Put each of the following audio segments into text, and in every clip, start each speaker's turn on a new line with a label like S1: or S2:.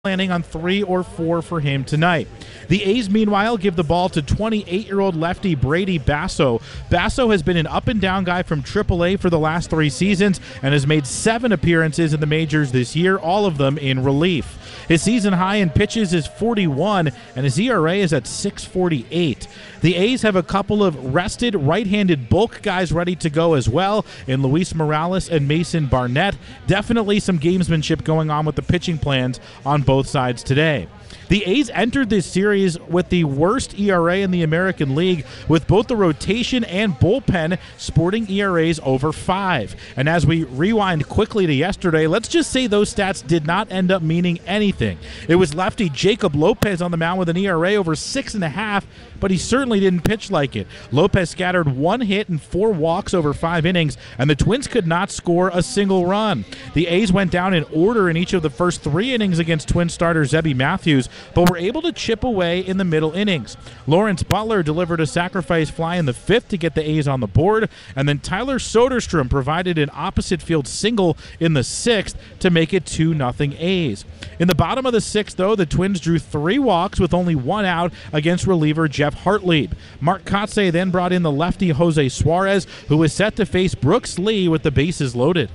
S1: planning on 3 or 4 for him tonight. The A's, meanwhile, give the ball to 28-year-old lefty Brady Basso. Basso has been an up-and-down guy from AAA for the last 3 seasons and has made 7 appearances in the majors this year, all of them in relief. His season high in pitches is 41, and his ERA is at 6.48. The A's have a couple of rested right-handed bulk guys ready to go as well in Luis Morales and Mason Barnett. Definitely some gamesmanship going on with the pitching plans on both sides today. The A's entered this series with the worst ERA in the American League, with both the rotation and bullpen sporting ERAs over 5. And as we rewind quickly to yesterday, let's just say those stats did not end up meaning anything. It was lefty Jacob Lopez on the mound with an ERA over 6.5, but he certainly didn't pitch like it. Lopez scattered 1 hit and 4 walks over 5 innings, and the Twins could not score a single run. The A's went down in order in each of the first 3 innings against Twin starter Zebby Matthews, but were able to chip away in the middle innings. Lawrence Butler delivered a sacrifice fly in the 5th to get the A's on the board, and then Tyler Soderstrom provided an opposite field single in the 6th to make it 2-0 A's. In the bottom of the 6th, though, the Twins drew 3 walks with only 1 out against reliever Jeff Hartlieb. Mark Kotsay then brought in the lefty Jose Suarez, who was set to face Brooks Lee with the bases loaded.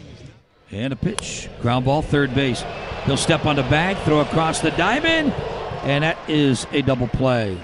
S2: And a pitch. Ground ball, third base. He'll step on the bag, throw across the diamond, and that is a double play.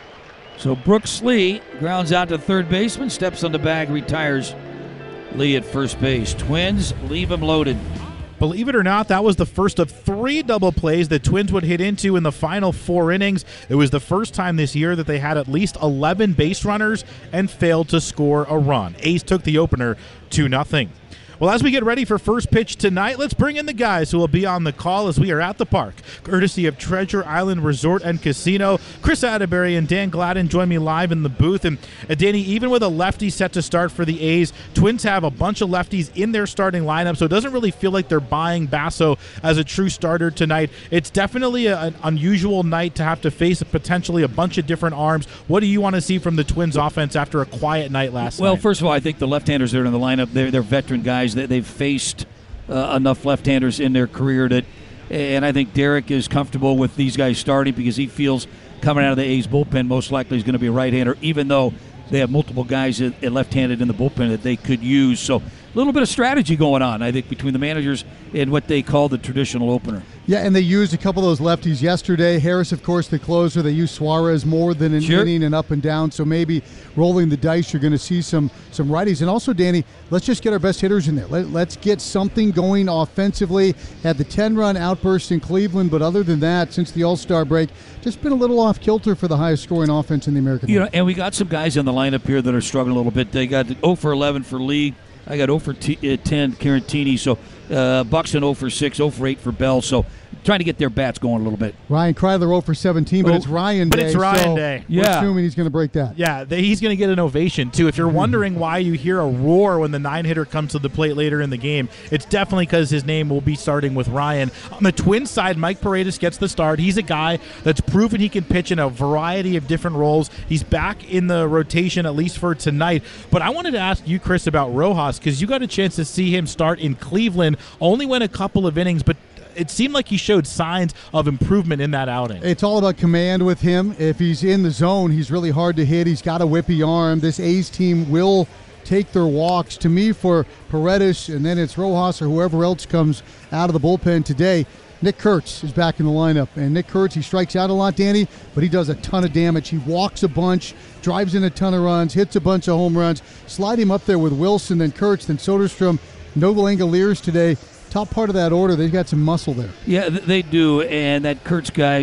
S2: So Brooks Lee grounds out to third baseman, steps on the bag, retires Lee at first base. Twins leave him loaded.
S1: Believe it or not, that was the first of 3 double plays the Twins would hit into in the final 4 innings. It was the first time this year that they had at least 11 base runners and failed to score a run. A's took the opener 2-0. Well, as we get ready for first pitch tonight, let's bring in the guys who will be on the call as we are at the park, courtesy of Treasure Island Resort and Casino. Chris Atterbury and Dan Gladden join me live in the booth. And Danny, even with a lefty set to start for the A's, Twins have a bunch of lefties in their starting lineup, so it doesn't really feel like they're buying Basso as a true starter tonight. It's definitely an unusual night to have to face potentially a bunch of different arms. What do you want to see from the Twins offense after a quiet night last night?
S2: Well, first of all, I think the left-handers that are in the lineup, they're veteran guys. They've faced enough left-handers in their career and I think Derek is comfortable with these guys starting because he feels coming out of the A's bullpen most likely is going to be a right-hander, even though they have multiple guys left-handed in the bullpen that they could use. So a little bit of strategy going on, I think, between the managers and what they call the traditional opener.
S3: Yeah, and they used a couple of those lefties yesterday. Harris, of course, the closer. They used Suarez more than an inning and up and down. So maybe rolling the dice, you're going to see some righties. And also, Danny, let's just get our best hitters in there. Let's get something going offensively. Had the 10-run outburst in Cleveland, but other than that, since the All-Star break, just been a little off kilter for the highest scoring offense in the American League.
S2: And we got some guys in the lineup here that are struggling a little bit. They got 0 for 11 for Lee. I got 0 for 10 Carantini. So Buxton 0 for 6, 0 for 8 for Bell. So trying to get their bats going a little bit.
S3: Ryan Kreidler 0 for 17, but it's Ryan Day.
S1: But it's Ryan Day.
S3: We're assuming he's going to break that.
S1: Yeah, he's going to get an ovation, too. If you're wondering why you hear a roar when the 9-hitter comes to the plate later in the game, it's definitely because his name will be starting with Ryan. On the Twins side, Mike Paredes gets the start. He's a guy that's proven he can pitch in a variety of different roles. He's back in the rotation, at least for tonight. But I wanted to ask you, Chris, about Rojas, because you got a chance to see him start in Cleveland. Only went a couple of innings, but it seemed like he showed signs of improvement in that outing.
S3: It's all about command with him. If he's in the zone, he's really hard to hit. He's got a whippy arm. This A's team will take their walks. To me, for Paredes, and then it's Rojas or whoever else comes out of the bullpen today, Nick Kurtz is back in the lineup. And Nick Kurtz, he strikes out a lot, Danny, but he does a ton of damage. He walks a bunch, drives in a ton of runs, hits a bunch of home runs. Slide him up there with Wilson, then Kurtz, then Soderstrom, no Langoliers today. Top part of that order, they've got some muscle there.
S2: Yeah, they do. And that Kurtz guy,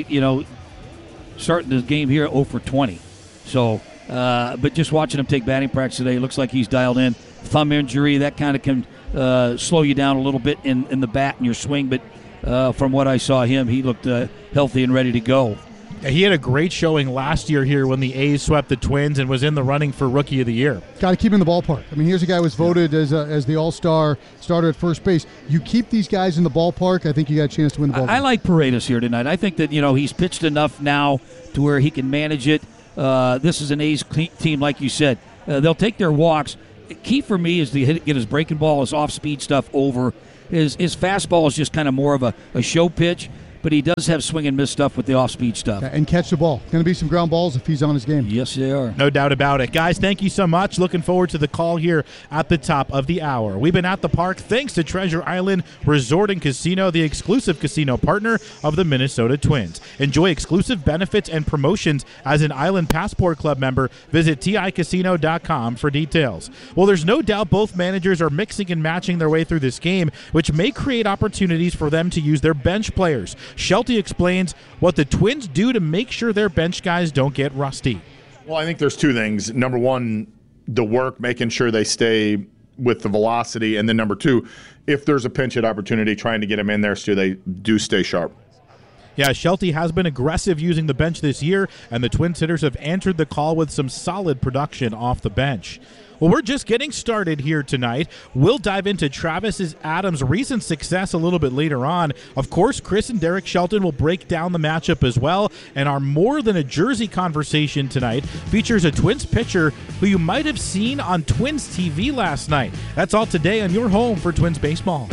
S2: starting the game here 0 for 20. So, but just watching him take batting practice today, it looks like he's dialed in. Thumb injury, that kind of can slow you down a little bit in the bat and your swing. But from what I saw him, he looked healthy and ready to go.
S1: Yeah, he had a great showing last year here when the A's swept the Twins and was in the running for Rookie of the Year.
S3: Got to keep him in the ballpark. I mean, here's a guy who was voted as the All-Star starter at first base. You keep these guys in the ballpark, I think you got a chance to win the ballpark.
S2: I like Paredes here tonight. I think that, he's pitched enough now to where he can manage it. This is an A's team, like you said. They'll take their walks. Key for me is to get his breaking ball, his off-speed stuff over. His fastball is just kind of more of a show pitch. but he does have swing and miss stuff with the off-speed stuff.
S3: And catch the ball. Going to be some ground balls if he's on his game.
S2: Yes, they are.
S1: No doubt about it. Guys, thank you so much. Looking forward to the call here at the top of the hour. We've been at the park thanks to Treasure Island Resort and Casino, the exclusive casino partner of the Minnesota Twins. Enjoy exclusive benefits and promotions as an Island Passport Club member. Visit TICasino.com for details. Well, there's no doubt both managers are mixing and matching their way through this game, which may create opportunities for them to use their bench players. Shelty explains what the Twins do to make sure their bench guys don't get rusty.
S4: Well, I think there's two things. Number one, the work, making sure they stay with the velocity. And then number two, if there's a pinch hit opportunity, trying to get them in there so they do stay sharp.
S1: Yeah, Shelty has been aggressive using the bench this year, and the Twins hitters have answered the call with some solid production off the bench. Well, we're just getting started here tonight. We'll dive into Travis Adams' recent success a little bit later on. Of course, Chris and Derek Shelton will break down the matchup as well, and our More Than a Jersey conversation tonight features a Twins pitcher who you might have seen on Twins TV last night. That's all today on your home for Twins baseball.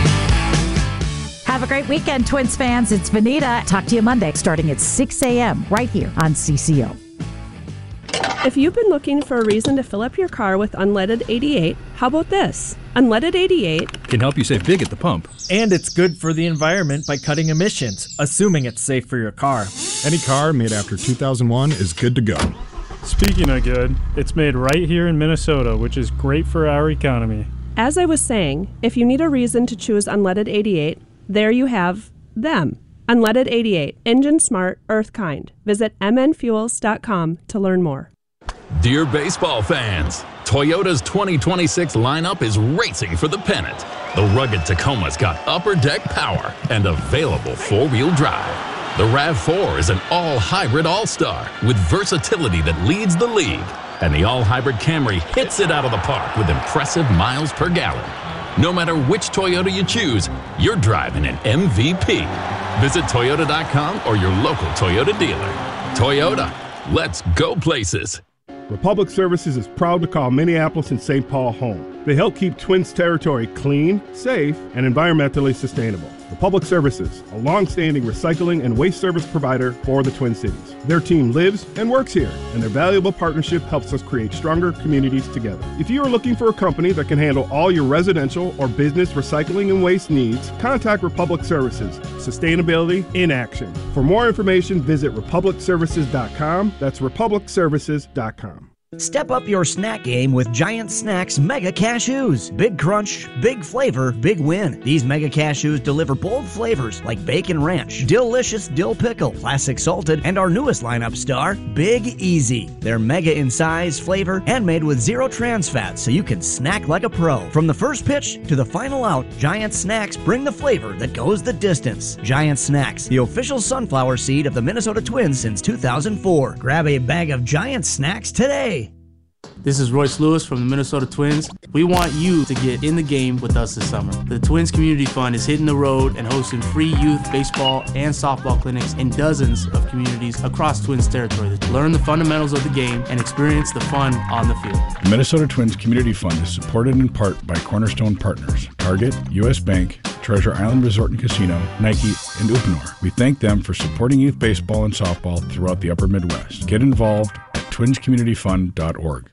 S5: Have a great weekend, Twins fans. It's Vanita. Talk to you Monday starting at 6 a.m. right here on CCO.
S6: If you've been looking for a reason to fill up your car with Unleaded 88, how about this? Unleaded 88
S7: can help you save big at the pump.
S8: And it's good for the environment by cutting emissions, assuming it's safe for your car.
S9: Any car made after 2001 is good to go.
S10: Speaking of good, it's made right here in Minnesota, which is great for our economy.
S6: As I was saying, if you need a reason to choose Unleaded 88, there you have them. Unleaded 88, engine smart, earth kind. Visit mnfuels.com to learn more.
S11: Dear baseball fans, Toyota's 2026 lineup is racing for the pennant. The rugged Tacoma's got upper deck power and available four-wheel drive. The RAV4 is an all-hybrid all-star with versatility that leads the league. And the all-hybrid Camry hits it out of the park with impressive miles per gallon. No matter which Toyota you choose, you're driving an MVP. Visit Toyota.com or your local Toyota dealer. Toyota, let's go places.
S12: Republic Services is proud to call Minneapolis and St. Paul home. They help keep Twins territory clean, safe, and environmentally sustainable. Republic Services, a long-standing recycling and waste service provider for the Twin Cities. Their team lives and works here, and their valuable partnership helps us create stronger communities together. If you are looking for a company that can handle all your residential or business recycling and waste needs, contact Republic Services. Sustainability in action. For more information, visit republicservices.com. That's republicservices.com.
S13: Step up your snack game with Giant Snacks Mega Cashews. Big crunch, big flavor, big win. These Mega Cashews deliver bold flavors like bacon ranch, delicious dill pickle, classic salted, and our newest lineup star, Big Easy. They're mega in size, flavor, and made with zero trans fat so you can snack like a pro. From the first pitch to the final out, Giant Snacks bring the flavor that goes the distance. Giant Snacks, the official sunflower seed of the Minnesota Twins since 2004. Grab a bag of Giant Snacks today.
S14: This is Royce Lewis from the Minnesota Twins. We want you to get in the game with us this summer. The Twins Community Fund is hitting the road and hosting free youth baseball and softball clinics in dozens of communities across Twins territory to learn the fundamentals of the game and experience the fun on the field.
S9: The Minnesota Twins Community Fund is supported in part by Cornerstone Partners, Target, U.S. Bank, Treasure Island Resort and Casino, Nike, and Uponor. We thank them for supporting youth baseball and softball throughout the upper Midwest. Get involved at twinscommunityfund.org.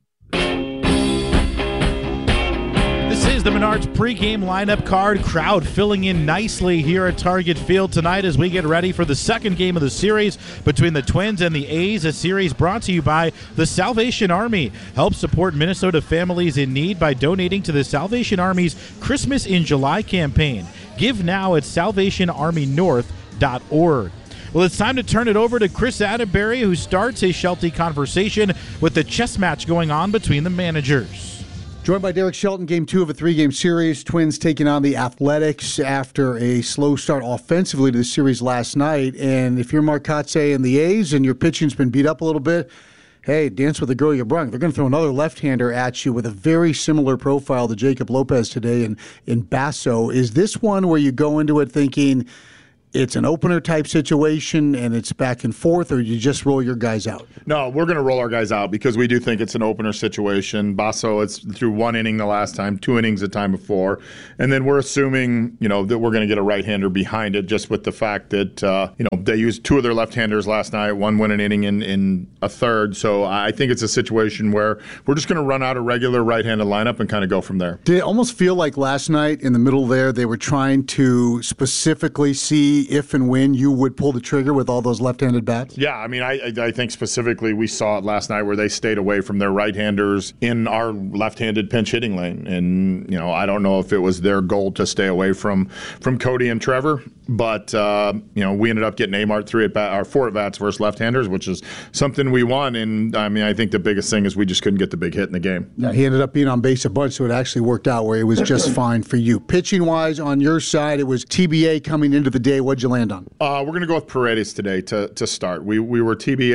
S1: This is the Menards pregame lineup card. Crowd filling in nicely here at Target Field tonight as we get ready for the second game of the series between the Twins and the A's, a series brought to you by the Salvation Army. Help support Minnesota families in need by donating to the Salvation Army's Christmas in July campaign. Give now at salvationarmynorth.org. Well, it's time to turn it over to Chris Atterbury, who starts a Shelty conversation with the chess match going on between the managers.
S3: Joined by Derek Shelton, game 2 of a 3-game series. Twins taking on the Athletics after a slow start offensively to the series last night. And if you're Mark Kotsay and the A's and your pitching's been beat up a little bit, hey, dance with the girl you brung. They're going to throw another left-hander at you with a very similar profile to Jacob Lopez today in Basso. Is this one where you go into it thinking, it's an opener type situation and it's back and forth, or you just roll your guys out?
S4: No, we're going to roll our guys out because we do think it's an opener situation. Basso, it's through 1 inning the last time, 2 innings the time before. And then we're assuming, that we're going to get a right-hander behind it just with the fact that, they used 2 of their left-handers last night. One went an inning in a third. So I think it's a situation where we're just going to run out a regular right-handed lineup and kind of go from there.
S3: Did it almost feel like last night in the middle there they were trying to specifically see if and when you would pull the trigger with all those left-handed bats?
S4: Yeah, I mean, I think specifically we saw it last night where they stayed away from their right-handers in our left-handed pinch hitting lane. And, I don't know if it was their goal to stay away from Cody and Trevor, but, we ended up getting Amart 4 at-bats versus left-handers, which is something we won. And, I think the biggest thing is we just couldn't get the big hit in the game.
S3: Yeah, he ended up being on base a bunch, so it actually worked out where it was just fine for you. Pitching-wise, on your side, it was TBA coming into the day. What'd you land on?
S4: We're going to go with Paredes today to start. We were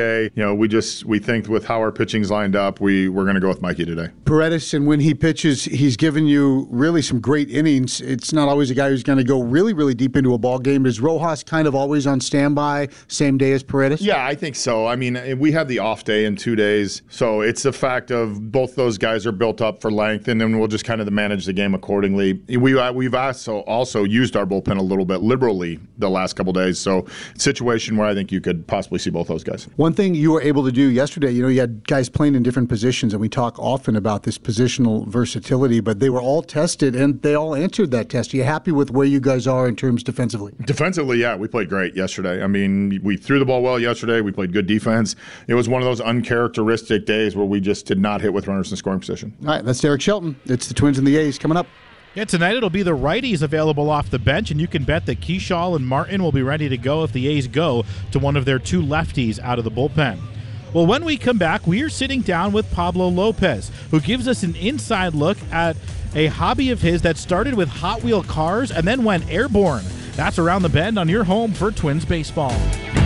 S4: TBA. We think with how our pitching's lined up, we're going to go with Mikey today.
S3: Paredes, and when he pitches, he's given you really some great innings. It's not always a guy who's going to go really, really deep into a ball game. Is Rojas kind of always on standby same day as Paredes?
S4: Yeah, I think so. I mean, we have the off day in 2 days, so it's the fact of both those guys are built up for length, and then we'll just kind of manage the game accordingly. We've also used our bullpen a little bit liberally the last couple days, so situation where I think you could possibly see both those guys.
S3: One thing you were able to do yesterday, you had guys playing in different positions, and we talk often about this positional versatility, but they were all tested, and they all answered that test. Are you happy with where you guys are in terms defensively?
S4: Defensively, yeah, we played great yesterday. I mean, we threw the ball well yesterday. We played good defense. It was one of those uncharacteristic days where we just did not hit with runners in scoring position.
S3: All right, that's Derek Shelton. It's the Twins and the A's coming up.
S1: Yeah, tonight it'll be the righties available off the bench, and you can bet that Keyshaw and Martin will be ready to go if the A's go to one of their 2 lefties out of the bullpen. Well, when we come back, we are sitting down with Pablo Lopez, who gives us an inside look at a hobby of his that started with Hot Wheel cars and then went airborne. That's Around the Bend on your home for Twins baseball.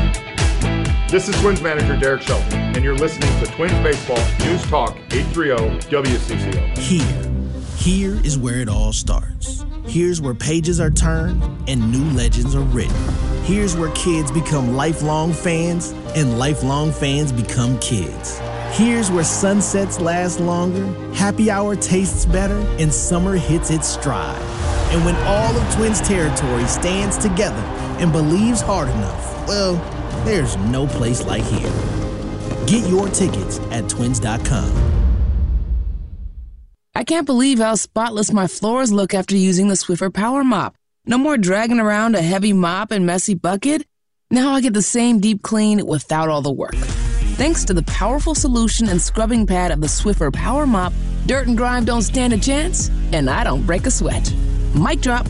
S4: This is Twins manager Derek Shelton, and you're listening to Twins Baseball News Talk 830 WCCO.
S7: Here is where it all starts. Here's where pages are turned and new legends are written. Here's where kids become lifelong fans and lifelong fans become kids. Here's where sunsets last longer, happy hour tastes better, and summer hits its stride. And when all of Twins territory stands together and believes hard enough, well, there's no place like here. Get your tickets at twins.com.
S15: I can't believe how spotless my floors look after using the Swiffer Power Mop. No more dragging around a heavy mop and messy bucket. Now I get the same deep clean without all the work. Thanks to the powerful solution and scrubbing pad of the Swiffer Power Mop, dirt and grime don't stand a chance, and I don't break a sweat. Mic drop.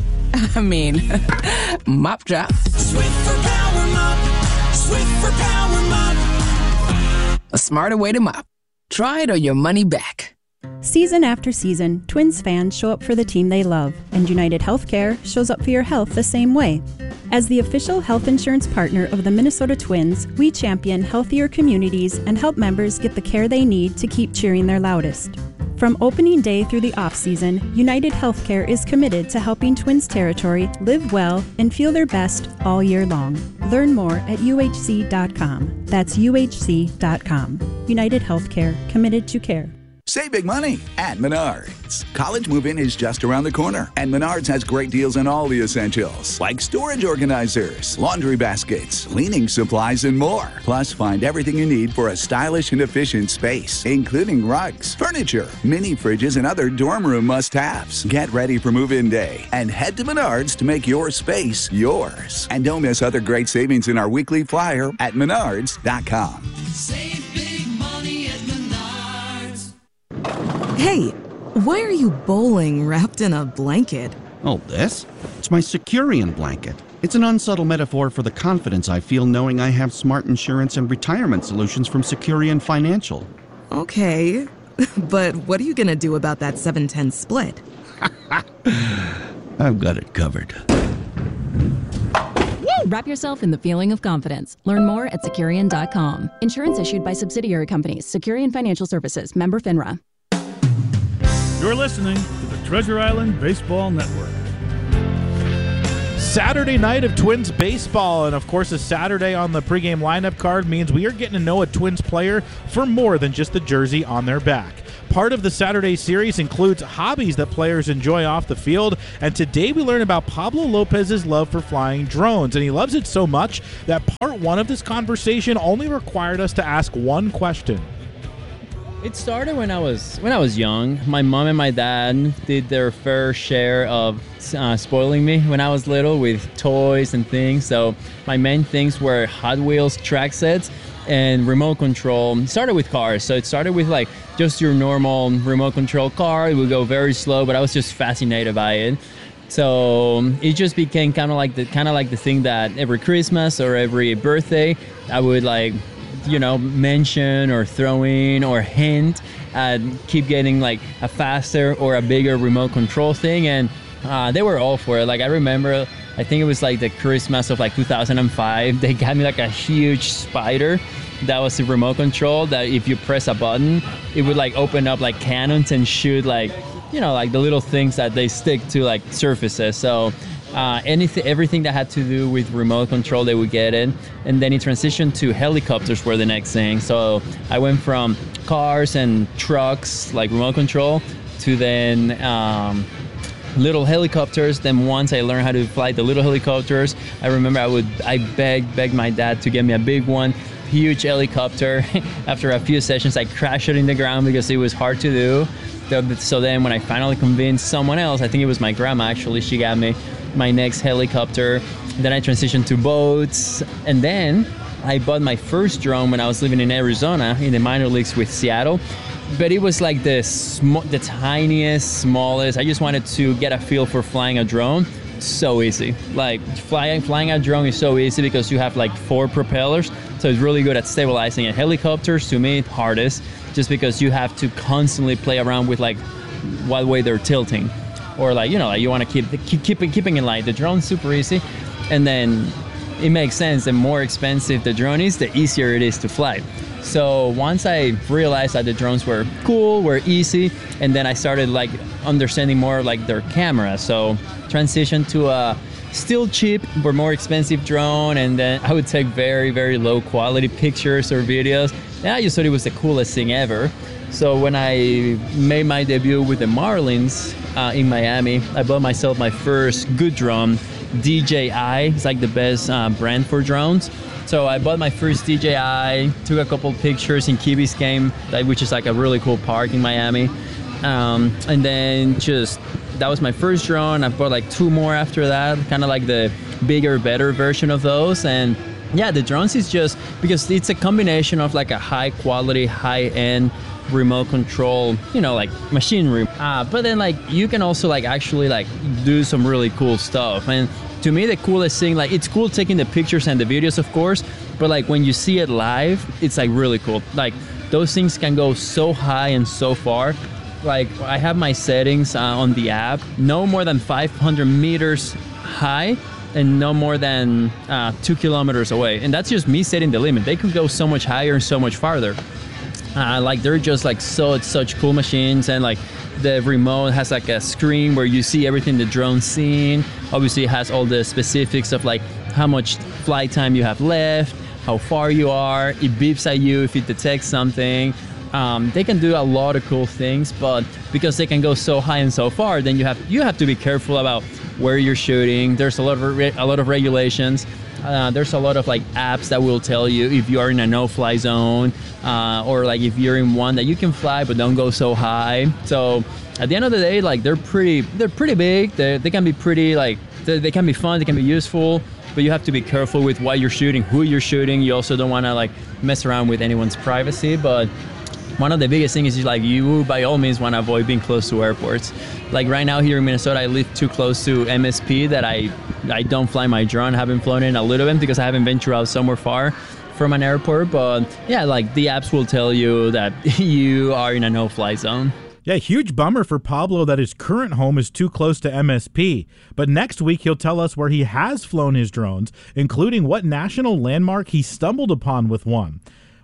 S15: Mop drop.
S16: Swiffer Power Mop. Swiffer Power Mop.
S15: A smarter way to mop. Try it or your money back.
S17: Season after season, Twins fans show up for the team they love, and United Healthcare shows up for your health the same way. As the official health insurance partner of the Minnesota Twins, we champion healthier communities and help members get the care they need to keep cheering their loudest. From opening day through the off-season, United Healthcare is committed to helping Twins territory live well and feel their best all year long. Learn more at uhc.com. That's uhc.com. United Healthcare, committed to care.
S18: Save big money at Menards. College move-in is just around the corner, and Menards has great deals on all the essentials, like storage organizers, laundry baskets, cleaning supplies, and more. Plus, find everything you need for a stylish and efficient space, including rugs, furniture, mini fridges, and other dorm room must-haves. Get ready for move-in day and head to Menards to make your space yours. And don't miss other great savings in our weekly flyer at menards.com.
S16: Save big money at Menards.
S19: Hey, why are you bowling wrapped in a blanket?
S20: Oh, this? It's my Securian blanket. It's an unsubtle metaphor for the confidence I feel knowing I have smart insurance and retirement solutions from Securian Financial.
S19: Okay, but what are you going to do about that 7-10 split?
S20: I've got it covered.
S21: Wrap yourself in the feeling of confidence. Learn more at Securian.com. Insurance issued by subsidiary companies. Securian Financial Services. Member FINRA.
S10: You're listening to the Treasure Island Baseball Network.
S1: Saturday night of Twins baseball, and of course a Saturday on the pregame lineup card means we are getting to know a Twins player for more than just the jersey on their back. Part of the Saturday series includes hobbies that players enjoy off the field, and today we learn about Pablo Lopez's love for flying drones, and he loves it so much that part one of this conversation only required us to ask one question.
S2: It started when I was young. My mom and my dad did their fair share of spoiling me when I was little with toys and things. So my main things were Hot Wheels track sets and remote control. It started with cars. So it started with like just your normal remote control car. It would go very slow, but I was just fascinated by it. So it just became kind of like the thing that every Christmas or every birthday I would mention or throw in or hint and keep getting like a faster or a bigger remote control thing, and they were all for it. Like I remember, I think it was like the Christmas of like 2005, they got me like a huge spider that was a remote control that if you press a button it would like open up like cannons and shoot like the little things that they stick to like surfaces. So everything that had to do with remote control, they would get it. And then it transitioned to helicopters were the next thing. So I went from cars and trucks, like remote control, to then little helicopters. Then once I learned how to fly the little helicopters, I remember I begged my dad to get me a big one, huge helicopter. After a few sessions, I crashed it in the ground because it was hard to do. So then when I finally convinced someone else, I think it was my grandma actually, she got me my next helicopter. Then I transitioned to boats, and then I bought my first drone when I was living in Arizona in the minor leagues with Seattle. But it was like the tiniest, smallest. I just wanted to get a feel for flying a drone. So easy. Like flying a drone is so easy because you have like 4 propellers, so it's really good at stabilizing it. Helicopters, to me, hardest, just because you have to constantly play around with like what way they're tilting, or like you want to keeping in line. The drone's super easy, and then it makes sense. The more expensive the drone is, the easier it is to fly. So once I realized that the drones were cool, were easy, and then I started like understanding more like their camera. So transitioned to a still cheap but more expensive drone, and then I would take very, very low quality pictures or videos. And I just thought it was the coolest thing ever. So when I made my debut with the Marlins in Miami, I bought myself my first good drone, DJI. It's like the best brand for drones. So I bought my first DJI, took a couple pictures in Key Biscayne, which is like a really cool park in Miami. And then that was my first drone. I bought like 2 more after that, kind of like the bigger, better version of those. And yeah, the drones is just because it's a combination of like a high quality, high end remote control, like machinery. But then like you can also like actually like do some really cool stuff. And to me, the coolest thing, like it's cool taking the pictures and the videos, of course, but like when you see it live, it's like really cool. Like those things can go so high and so far. Like I have my settings on the app, no more than 500 meters high and no more than 2 kilometers away. And that's just me setting the limit. They could go so much higher and so much farther. Like they're just like such cool machines, and like the remote has like a screen where you see everything the drone's seeing. Obviously it has all the specifics of like how much flight time you have left, how far you are. It beeps at you if it detects something. They can do a lot of cool things, but because they can go so high and so far, then you have to be careful about where you're shooting. There's a lot of regulations. There's a lot of like apps that will tell you if you are in a no-fly zone, or like if you're in one that you can fly but don't go so high. So at the end of the day, like they're pretty big. They can be pretty like they can be fun. They can be useful, but you have to be careful with what you're shooting, who you're shooting. You also don't want to like mess around with anyone's privacy. But one of the biggest things is like you by all means want to avoid being close to airports. Like right now here in Minnesota, I live too close to MSP that I don't fly my drone. I haven't flown in a little bit because I haven't ventured out somewhere far from an airport. But yeah, like the apps will tell you that you are in a no-fly zone.
S1: Yeah, huge bummer for Pablo that his current home is too close to MSP. But next week, he'll tell us where he has flown his drones, including what national landmark he stumbled upon with one.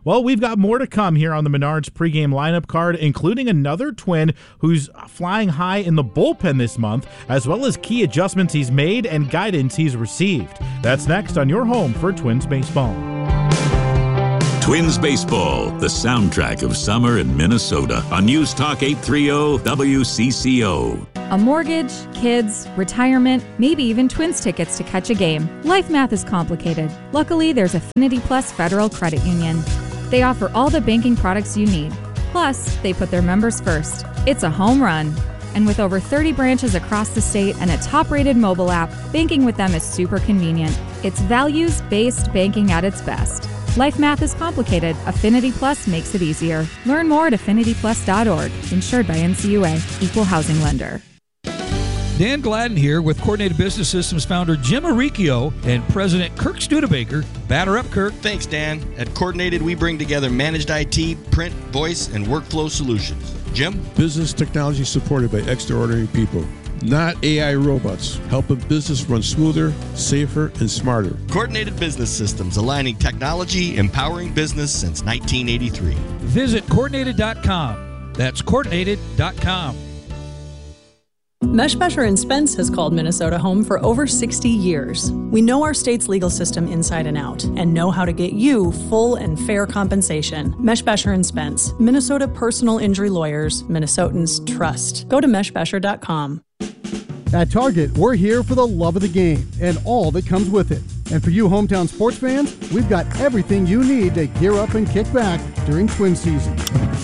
S1: Well, we've got more to come here on the Menards pregame lineup card, including another Twin who's flying high in the bullpen this month, as well as key adjustments he's made and guidance he's received. That's next on your home for Twins baseball.
S5: Twins baseball, the soundtrack of summer in Minnesota on News Talk 830 WCCO.
S22: A mortgage, kids, retirement, maybe even Twins tickets to catch a game. Life math is complicated. Luckily, there's Affinity Plus Federal Credit Union. They offer all the banking products you need. Plus, they put their members first. It's a home run. And with over 30 branches across the state and a top-rated mobile app, banking with them is super convenient. It's values-based banking at its best. Life math is complicated. Affinity Plus makes it easier. Learn more at affinityplus.org. Insured by NCUA. Equal housing lender.
S23: Dan Gladden here with Coordinated Business Systems founder Jim Arricchio and President Kirk Studebaker. Batter up, Kirk.
S24: Thanks, Dan. At Coordinated, we bring together managed IT, print, voice, and workflow solutions. Jim?
S25: Business technology supported by extraordinary people, not AI robots, helping business run smoother, safer, and smarter.
S24: Coordinated Business Systems, aligning technology, empowering business since 1983.
S23: Visit coordinated.com. That's coordinated.com.
S26: Meshbesher & Spence has called Minnesota home for over 60 years. We know our state's legal system inside and out and know how to get you full and fair compensation. Meshbesher & Spence, Minnesota personal injury lawyers, Minnesotans trust. Go to meshbesher.com.
S3: At Target, we're here for the love of the game and all that comes with it. And for you hometown sports fans, we've got everything you need to gear up and kick back during Twin season.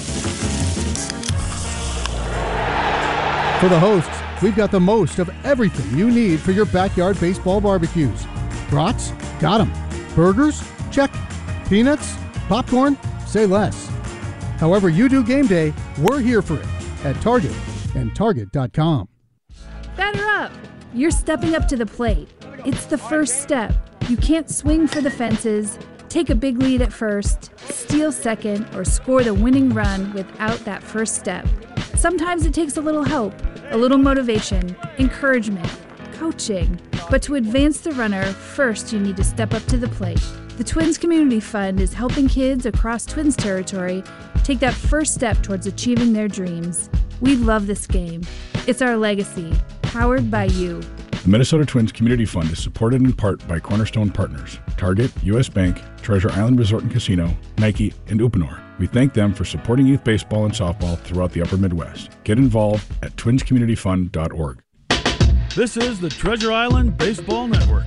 S3: For the hosts, we've got the most of everything you need for your backyard baseball barbecues. Brats? Got 'em. Burgers? Check. Peanuts? Popcorn? Say less. However you do game day, we're here for it at Target and Target.com.
S27: Batter up! You're stepping up to the plate. It's the first step. You can't swing for the fences, take a big lead at first, steal second, or score the winning run without that first step. Sometimes it takes a little help, a little motivation, encouragement, coaching. But to advance the runner, first you need to step up to the plate. The Twins Community Fund is helping kids across Twins territory take that first step towards achieving their dreams. We love this game. It's our legacy, powered by you.
S9: The Minnesota Twins Community Fund is supported in part by Cornerstone Partners, Target, U.S. Bank, Treasure Island Resort and Casino, Nike, and Uponor. We thank them for supporting youth baseball and softball throughout the upper Midwest. Get involved at twinscommunityfund.org.
S28: This is the Treasure Island Baseball Network.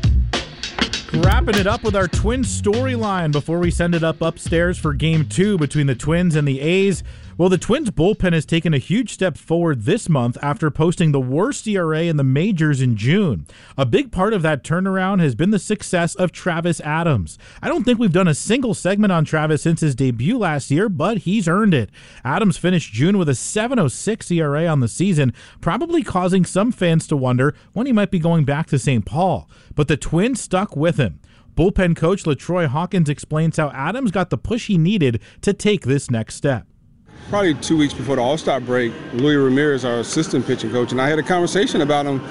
S1: Wrapping it up with our Twins storyline before we send it up upstairs for Game 2 between the Twins and the A's. Well, the Twins bullpen has taken a huge step forward this month after posting the worst ERA in the majors in June. A big part of that turnaround has been the success of Travis Adams. I don't think we've done a single segment on Travis since his debut last year, but he's earned it. Adams finished June with a 7.06 ERA on the season, probably causing some fans to wonder when he might be going back to St. Paul. But the Twins stuck with him. Bullpen coach LaTroy Hawkins explains how Adams got the push he needed to take this next step.
S29: Probably 2 weeks before the All-Star break, Luis Ramirez, our assistant pitching coach, and I had a conversation about him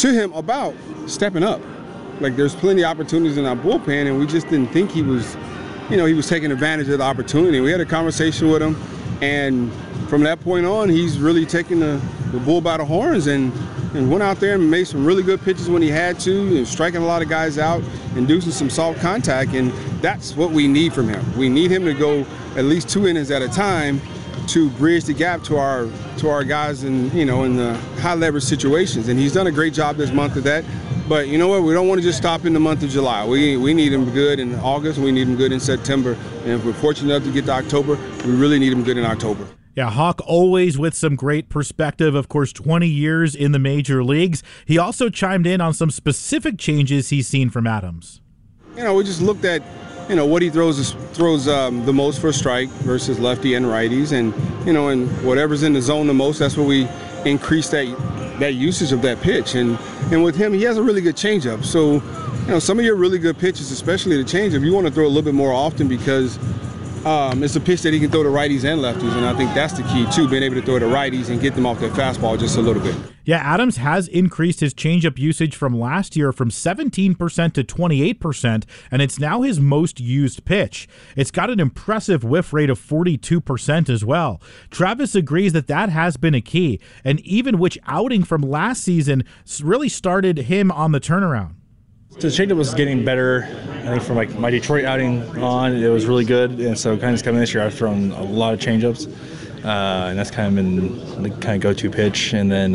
S29: about stepping up. Like, there's plenty of opportunities in our bullpen, and we just didn't think he was taking advantage of the opportunity. We had a conversation with him, and from that point on, he's really taken the bull by the horns and went out there and made some really good pitches when he had to, and striking a lot of guys out, inducing some soft contact, and that's what we need from him. We need him to go at least 2 innings at a time to bridge the gap to our guys in the high leverage situations, and he's done a great job this month of that. But you know what? We don't want to just stop in the month of July. We need him good in August, and we need him good in September. And if we're fortunate enough to get to October, we really need him good in October.
S1: Yeah, Hawk always with some great perspective. Of course, 20 years in the major leagues. He also chimed in on some specific changes he's seen from Adams.
S29: We just looked at what he throws the most for a strike versus lefty and righties, and and whatever's in the zone the most, that's where we increase that usage of that pitch. And with him, he has a really good changeup. So some of your really good pitches, especially the changeup, you want to throw a little bit more often because it's a pitch that he can throw to righties and lefties, and I think that's the key too, being able to throw to righties and get them off that fastball just a little bit.
S1: Yeah, Adams has increased his changeup usage from last year from 17% to 28%, and it's now his most used pitch. It's got an impressive whiff rate of 42% as well. Travis agrees that has been a key, and even which outing from last season really started him on the turnaround.
S4: The changeup was getting better. I think from like my Detroit outing on, it was really good, and so kind of coming this year, I've thrown a lot of changeups. And that's kind of been the kind of go-to pitch. And then,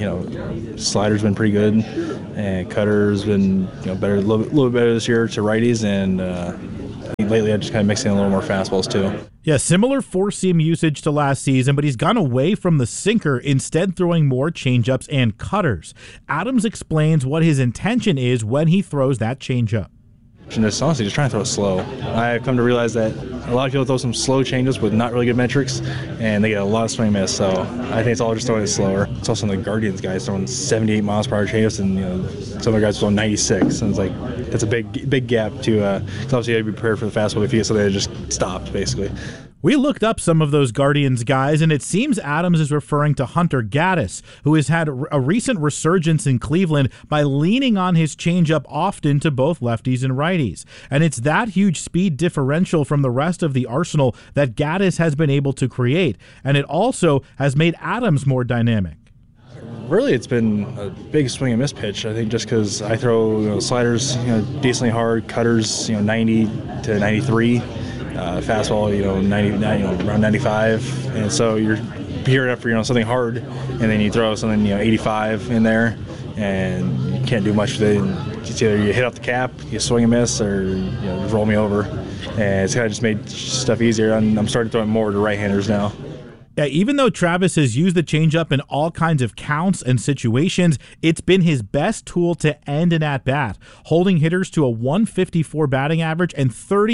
S4: slider's been pretty good, and cutter's been better, a little bit better this year to righties. And lately, I just kind of mixing in a little more fastballs too.
S1: Yeah, similar four-seam usage to last season, but he's gone away from the sinker, instead throwing more changeups and cutters. Adams explains what his intention is when he throws that changeup.
S4: And just honestly, just trying to throw it slow. I've come to realize that a lot of people throw some slow changes with not really good metrics, and they get a lot of swing miss. So I think it's all just throwing it slower. It's also the Guardians guys throwing 78 miles per hour changes, and some of the guys throwing 96. And it's like it's a big gap to. Obviously, you got to be prepared for the fastball if you get something that just stopped basically.
S1: We looked up some of those Guardians guys, and it seems Adams is referring to Hunter Gaddis, who has had a recent resurgence in Cleveland by leaning on his changeup often to both lefties and righties. And it's that huge speed differential from the rest of the arsenal that Gaddis has been able to create, and it also has made Adams more dynamic.
S4: Really, it's been a big swing and miss pitch. I think just because I throw sliders decently hard, cutters 90 to 93. Fastball, 99, around 95, and so you're gearing up for something hard, and then you throw something 85 in there, and you can't do much with it. It's either you hit off the cap, you swing and miss, or just roll me over, and it's kind of just made stuff easier. I'm starting to throw it more to right-handers now.
S1: Yeah, even though Travis has used the changeup in all kinds of counts and situations, it's been his best tool to end an at-bat, holding hitters to a 154 batting average and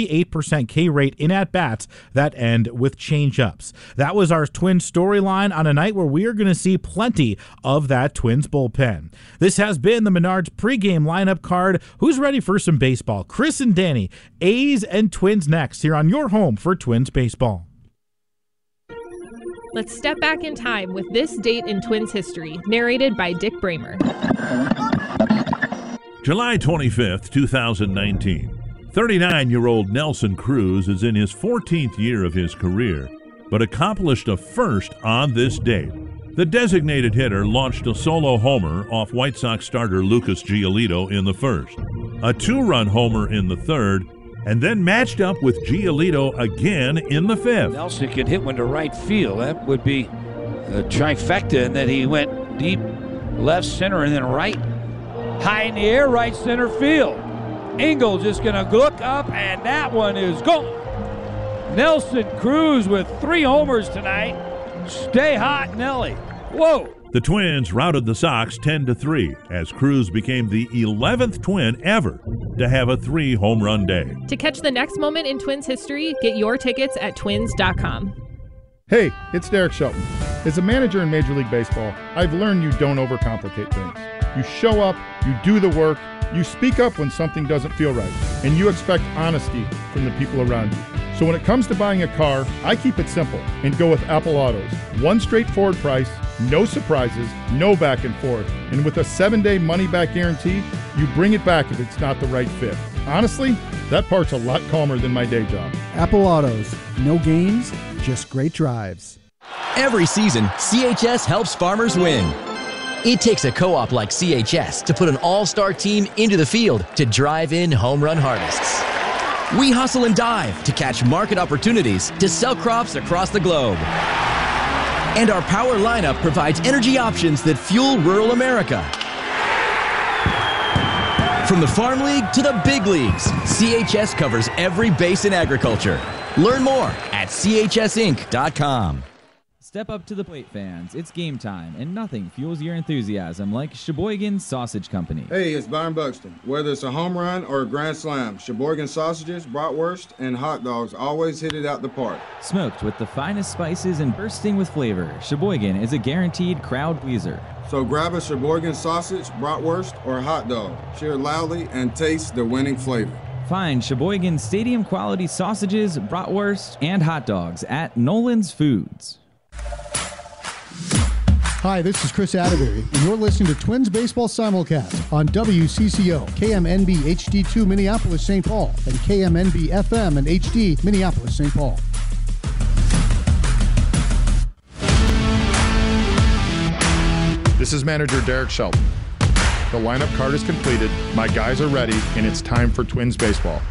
S1: 38% K rate in at-bats that end with changeups. That was our Twins storyline on a night where we are going to see plenty of that Twins bullpen. This has been the Menards pregame lineup card. Who's ready for some baseball? Chris and Danny, A's and Twins next here on your home for Twins baseball.
S6: Let's step back in time with this date in Twins history, narrated by Dick Bramer.
S7: July 25th, 2019. 39-year-old Nelson Cruz is in his 14th year of his career, but accomplished a first on this date. The designated hitter launched a solo homer off White Sox starter Lucas Giolito in the first, a two-run homer in the third, and then matched up with Giolito again in the fifth.
S8: Nelson could hit one to right field. That would be a trifecta, and then he went deep left center and then right. High in the air, right center field. Engel just going to look up, and that one is gone. Nelson Cruz with 3 homers tonight. Stay hot, Nelly. Whoa.
S7: The Twins routed the Sox 10-3 as Cruz became the 11th Twin ever to have a 3-home run day.
S6: To catch the next moment in Twins history, get your tickets at twins.com.
S11: Hey, it's Derek Shelton. As a manager in Major League Baseball, I've learned you don't overcomplicate things. You show up, you do the work, you speak up when something doesn't feel right, and you expect honesty from the people around you. So when it comes to buying a car, I keep it simple and go with Apple Autos. One straightforward price, no surprises, no back and forth. And with a 7-day money-back guarantee, you bring it back if it's not the right fit. Honestly, that part's a lot calmer than my day job.
S12: Apple Autos. No games, just great drives.
S13: Every season, CHS helps farmers win. It takes a co-op like CHS to put an all-star team into the field to drive in home run harvests. We hustle and dive to catch market opportunities to sell crops across the globe. And our power lineup provides energy options that fuel rural America. From the farm league to the big leagues, CHS covers every base in agriculture. Learn more at chsinc.com.
S14: Step up to the plate, fans. It's game time, and nothing fuels your enthusiasm like Sheboygan Sausage Company.
S15: Hey, it's Byron Buxton. Whether it's a home run or a grand slam, Sheboygan sausages, bratwurst, and hot dogs always hit it out the park.
S14: Smoked with the finest spices and bursting with flavor, Sheboygan is a guaranteed crowd pleaser.
S15: So grab a Sheboygan sausage, bratwurst, or hot dog. Cheer loudly and taste the winning flavor.
S14: Find Sheboygan Stadium quality sausages, bratwurst, and hot dogs at Nolan's Foods.
S3: Hi, this is Chris Atterbury, and you're listening to Twins Baseball Simulcast on WCCO, KMNB HD2 Minneapolis, St. Paul, and KMNB FM and HD Minneapolis, St. Paul.
S11: This is manager Derek Shelton. The lineup card is completed, my guys are ready, and it's time for Twins baseball.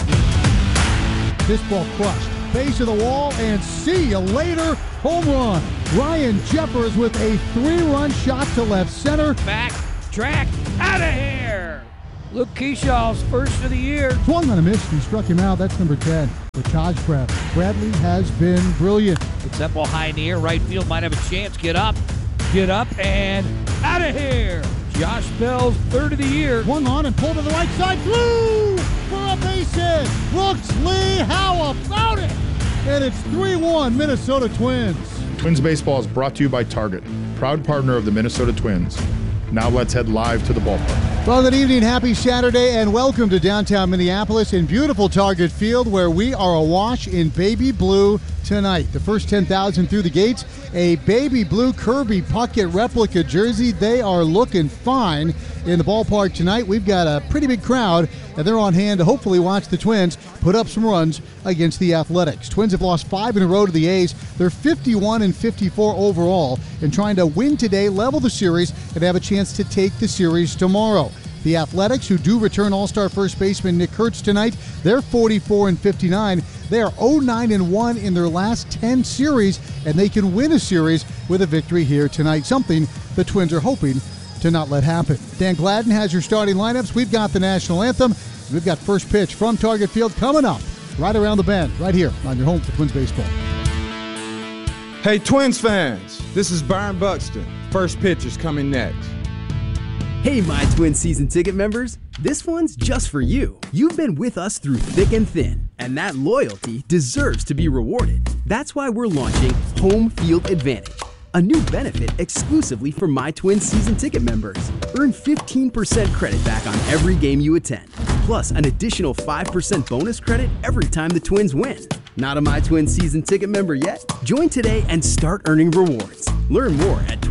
S3: This ball crushed. Base of the wall, and see you later. Home run. Ryan Jeffers with a 3-run shot to left center.
S8: Back, track, out of here. Luke Keeshaw's first of the year.
S3: Swung on a miss, he struck him out. That's number 10 for Taj Bradley. Bradley has been brilliant.
S8: It's that ball high in the air. Right field might have a chance. Get up, and out of here. Josh Bell's third of the year.
S3: Swung on and pulled to the right side. Through for a base hit. Brooks Lee, how about it? And it's 3-1 Minnesota Twins.
S11: Twins baseball is brought to you by Target, proud partner of the Minnesota Twins. Now let's head live to the ballpark.
S3: Well, good evening, happy Saturday, and welcome to downtown Minneapolis in beautiful Target Field, where we are awash in baby blue tonight. The first 10,000 through the gates, a baby blue Kirby Puckett replica jersey. They are looking fine in the ballpark tonight. We've got a pretty big crowd, and they're on hand to hopefully watch the Twins put up some runs against the Athletics. Twins have lost 5 in a row to the A's. They're 51-54 overall, and trying to win today, level the series, and have a chance to take the series tomorrow. The Athletics, who do return All-Star first baseman Nick Kurtz tonight, they're 44-59. They are 0-9-1 in their last 10 series, and they can win a series with a victory here tonight, something the Twins are hoping to not let happen. Dan Gladden has your starting lineups. We've got the national anthem. We've got first pitch from Target Field coming up right around the bend, right here on your home for Twins baseball.
S15: Hey, Twins fans, this is Byron Buxton. First pitch is coming next.
S2: Hey, my Twins season ticket members. This one's just for you. You've been with us through thick and thin, and that loyalty deserves to be rewarded. That's why we're launching Home Field Advantage, a new benefit exclusively for my Twins season ticket members. Earn 15% credit back on every game you attend, plus an additional 5% bonus credit every time the Twins win. Not a My Twins season ticket member yet? Join today and start earning rewards. Learn more at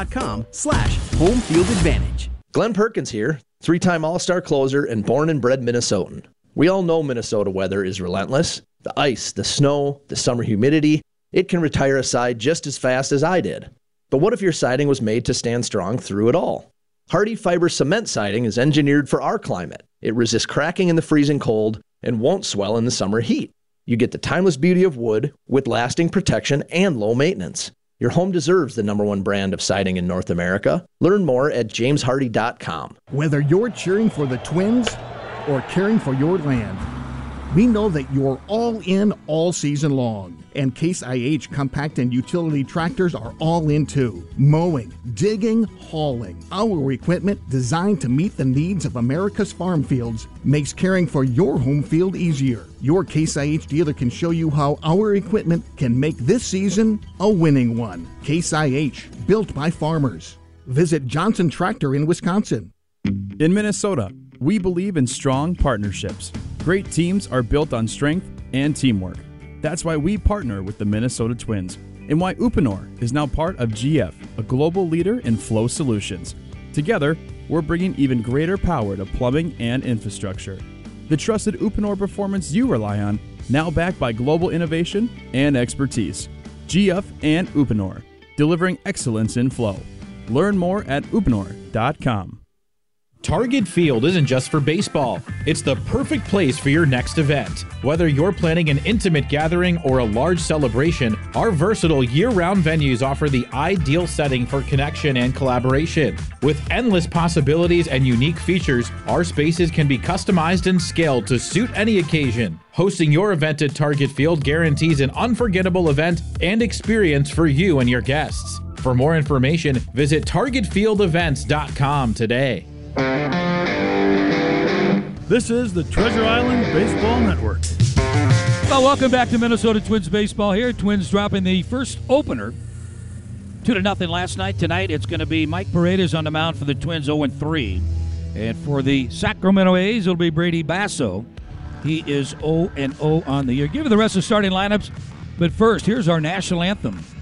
S2: twins.com/homefieldadvantage.
S5: Glenn Perkins here, 3-time All-Star closer and born and bred Minnesotan. We all know Minnesota weather is relentless. The ice, the snow, the summer humidity, it can retire a side just as fast as I did. But what if your siding was made to stand strong through it all? Hardy Fiber Cement Siding is engineered for our climate. It resists cracking in the freezing cold and won't swell in the summer heat. You get the timeless beauty of wood with lasting protection and low maintenance. Your home deserves the #1 brand of siding in North America. Learn more at jameshardy.com.
S12: Whether you're cheering for the Twins or caring for your land, we know that you're all in all season long. And Case IH compact and utility tractors are all in too. Mowing, digging, hauling. Our equipment, designed to meet the needs of America's farm fields, makes caring for your home field easier. Your Case IH dealer can show you how our equipment can make this season a winning one. Case IH, built by farmers. Visit Johnson Tractor in Wisconsin.
S10: In Minnesota, we believe in strong partnerships. Great teams are built on strength and teamwork. That's why we partner with the Minnesota Twins, and why Uponor is now part of GF, a global leader in flow solutions. Together, we're bringing even greater power to plumbing and infrastructure. The trusted Uponor performance you rely on, now backed by global innovation and expertise. GF and Uponor, delivering excellence in flow. Learn more at uponor.com.
S1: Target Field isn't just for baseball. It's the perfect place for your next event. Whether you're planning an intimate gathering or a large celebration, our versatile year-round venues offer the ideal setting for connection and collaboration. With endless possibilities and unique features, our spaces can be customized and scaled to suit any occasion. Hosting your event at Target Field guarantees an unforgettable event and experience for you and your guests. For more information, visit targetfieldevents.com today.
S28: This is the Treasure Island Baseball Network.
S23: Well, welcome back to Minnesota Twins baseball here. Twins dropping the first opener 2-0 last night. Tonight it's going to be Mike Paredes on the mound for the Twins, 0-3. And for the Sacramento A's, it'll be Brady Basso. He is 0-0 on the year. Give you the rest of the starting lineups. But first, here's our national anthem.